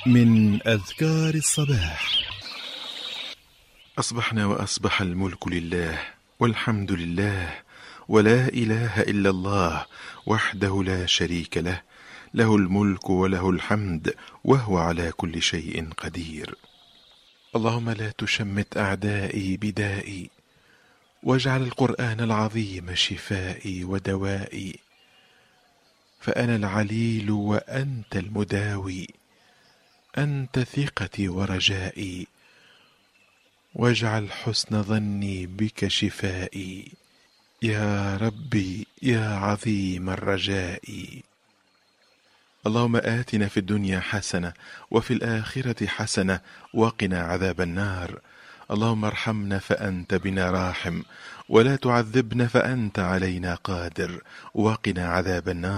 من أذكار الصباح. أصبحنا وأصبح الملك لله والحمد لله ولا إله إلا الله وحده لا شريك له، له الملك وله الحمد وهو على كل شيء قدير. اللهم لا تشمت أعدائي بدائي، واجعل القرآن العظيم شفائي ودوائي، فأنا العليل وأنت المداوي، أنت ثقتي ورجائي، واجعل حسن ظني بك شفائي، يا ربي يا عظيم الرجاء. اللهم آتنا في الدنيا حسنة وفي الآخرة حسنة وقنا عذاب النار. اللهم ارحمنا فأنت بنا راحم، ولا تعذبنا فأنت علينا قادر، وقنا عذاب النار.